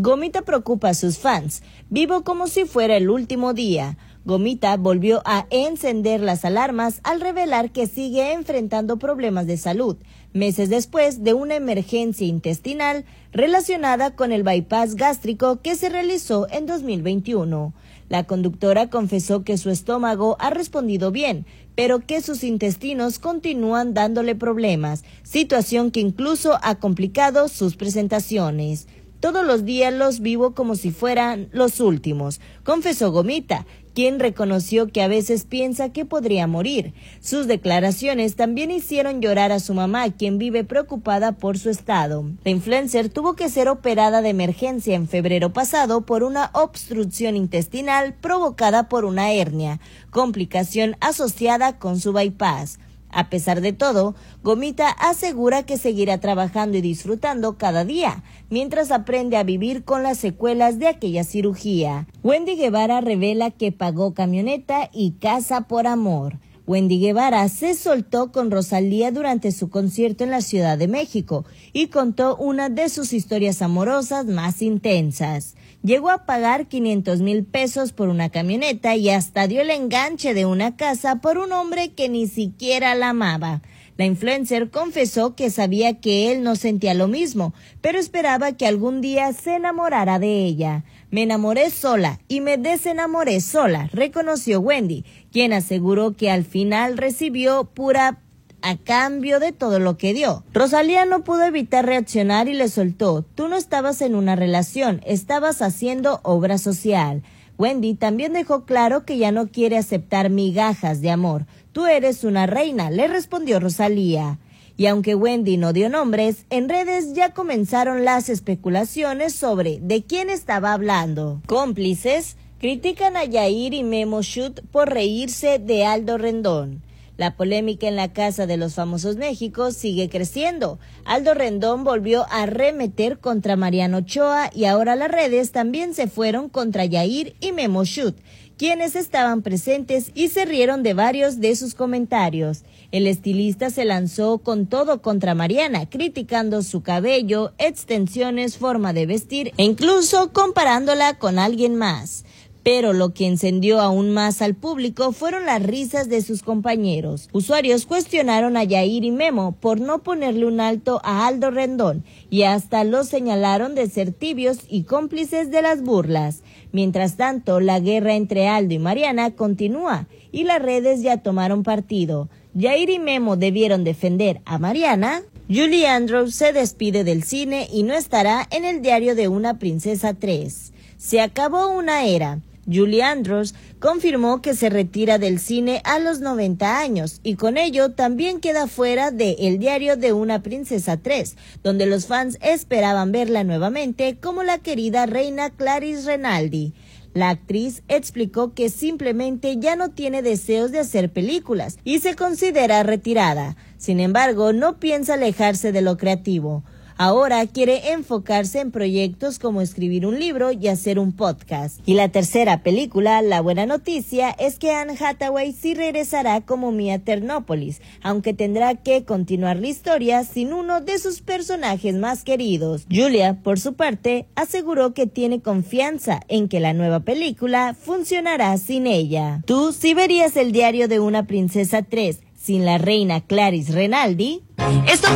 Gomita preocupa a sus fans. Vivo como si fuera el último día. Gomita volvió a encender las alarmas al revelar que sigue enfrentando problemas de salud, meses después de una emergencia intestinal relacionada con el bypass gástrico que se realizó en 2021. La conductora confesó que su estómago ha respondido bien, pero que sus intestinos continúan dándole problemas, situación que incluso ha complicado sus presentaciones. Todos los días los vivo como si fueran los últimos, confesó Gomita, quien reconoció que a veces piensa que podría morir. Sus declaraciones también hicieron llorar a su mamá, quien vive preocupada por su estado. La influencer tuvo que ser operada de emergencia en febrero pasado por una obstrucción intestinal provocada por una hernia, complicación asociada con su bypass. A pesar de todo, Gomita asegura que seguirá trabajando y disfrutando cada día, mientras aprende a vivir con las secuelas de aquella cirugía. Wendy Guevara revela que pagó camioneta y casa por amor. Wendy Guevara se soltó con Rosalía durante su concierto en la Ciudad de México y contó una de sus historias amorosas más intensas. Llegó a pagar 500,000 pesos por una camioneta y hasta dio el enganche de una casa por un hombre que ni siquiera la amaba. La influencer confesó que sabía que él no sentía lo mismo, pero esperaba que algún día se enamorara de ella. Me enamoré sola y me desenamoré sola, reconoció Wendy, quien aseguró que al final recibió pura a cambio de todo lo que dio. Rosalía no pudo evitar reaccionar y le soltó: tú no estabas en una relación, estabas haciendo obra social. Wendy también dejó claro que ya no quiere aceptar migajas de amor. Tú eres una reina, le respondió Rosalía. Y aunque Wendy no dio nombres, en redes ya comenzaron las especulaciones sobre de quién estaba hablando. Cómplices critican a Yair y Memo Shoot por reírse de Aldo Rendón. La polémica en la Casa de los Famosos México sigue creciendo. Aldo Rendón volvió a arremeter contra Mariano Ochoa y ahora las redes también se fueron contra Yair y Memo Shoot, quienes estaban presentes y se rieron de varios de sus comentarios. El estilista se lanzó con todo contra Mariana, criticando su cabello, extensiones, forma de vestir e incluso comparándola con alguien más. Pero lo que encendió aún más al público fueron las risas de sus compañeros. Usuarios cuestionaron a Yair y Memo por no ponerle un alto a Aldo Rendón y hasta los señalaron de ser tibios y cómplices de las burlas. Mientras tanto, la guerra entre Aldo y Mariana continúa y las redes ya tomaron partido. Yair y Memo debieron defender a Mariana. Julie Andrews se despide del cine y no estará en el Diario de una Princesa 3. Se acabó una era. Julie Andrews confirmó que se retira del cine a los 90 años y con ello también queda fuera de El Diario de una Princesa 3, donde los fans esperaban verla nuevamente como la querida reina Clarice Renaldi. La actriz explicó que simplemente ya no tiene deseos de hacer películas y se considera retirada. Sin embargo, no piensa alejarse de lo creativo. Ahora quiere enfocarse en proyectos como escribir un libro y hacer un podcast. Y la tercera película, la buena noticia, es que Anne Hathaway sí regresará como Mia Ternópolis, aunque tendrá que continuar la historia sin uno de sus personajes más queridos. Julia, por su parte, aseguró que tiene confianza en que la nueva película funcionará sin ella. ¿Tú sí verías El Diario de una Princesa 3 sin la reina Clarice Renaldi? Esto